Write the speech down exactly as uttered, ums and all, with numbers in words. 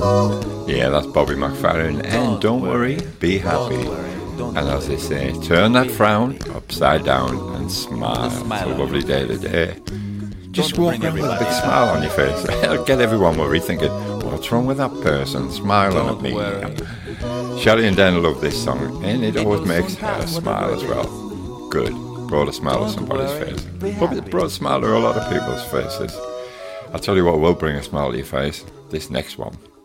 Yeah, that's Bobby McFerrin, and don't worry, be happy. And as they say, turn that frown upside down and smile. It's a lovely day today. Just walk around with a big smile on your face. It'll get everyone worried, thinking, what's wrong with that person smiling at me? Shelley and Dan love this song, and it always makes her smile as well. Good. Brought a smile to somebody's face. Probably brought a smile to a lot of people's faces. I'll tell you what will bring a smile to your face. This next one.